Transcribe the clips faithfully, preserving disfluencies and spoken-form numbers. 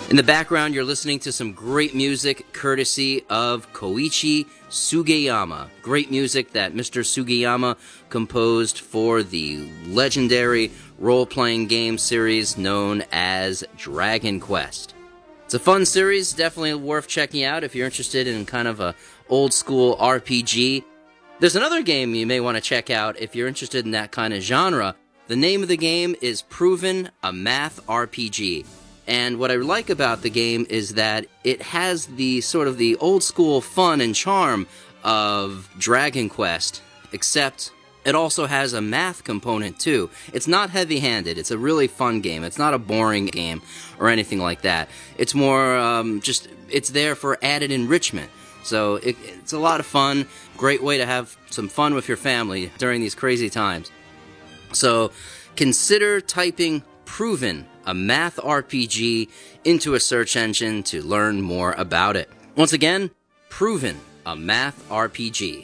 In the background, you're listening to some great music courtesy of Koichi Sugiyama. Great music that Mister Sugiyama composed for the legendary role-playing game series known as Dragon Quest. It's a fun series, definitely worth checking out if you're interested in kind of a old-school R P G. There's another game you may want to check out if you're interested in that kind of genre. The name of the game is Proven, a Math R P G. And what I like about the game is that it has the sort of the old school fun and charm of Dragon Quest, except it also has a math component too. It's not heavy-handed. It's a really fun game. It's not a boring game or anything like that. It's more um, just, it's there for added enrichment. So it, it's a lot of fun. Great way to have some fun with your family during these crazy times. So consider typing Proven, a math R P G, into a search engine to learn more about it. Once again, Proven, a math R P G.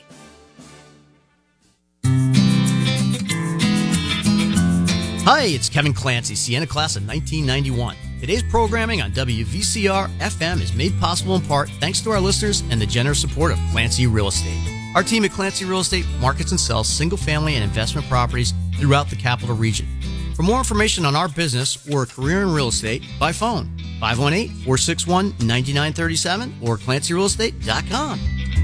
Hi, it's Kevin Clancy, Sienna class of nineteen ninety-one. Today's programming on W V C R F M is made possible in part thanks to our listeners and the generous support of Clancy Real Estate. Our team at Clancy Real Estate markets and sells single-family and investment properties throughout the capital region. For more information on our business or a career in real estate, by phone, five one eight, four six one, nine nine three seven or clancy real estate dot com.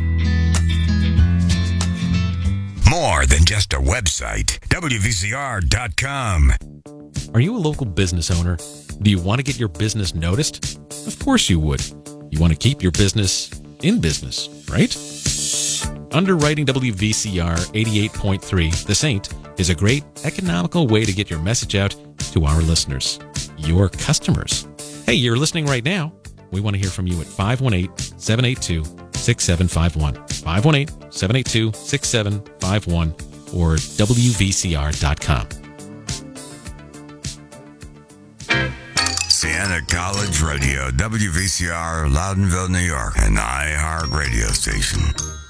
More than just a website, W V C R dot com. Are you a local business owner? Do you want to get your business noticed? Of course you would. You want to keep your business in business, right? Underwriting W V C R eighty-eight point three, The Saint, is a great economical way to get your message out to our listeners, your customers. Hey, you're listening right now. We want to hear from you at five one eight, seven eight two, six seven five one, five one eight, seven eight two, six seven five one, or W V C R dot com. Siena College Radio, W V C R, Loudonville, New York, an iHeart radio station.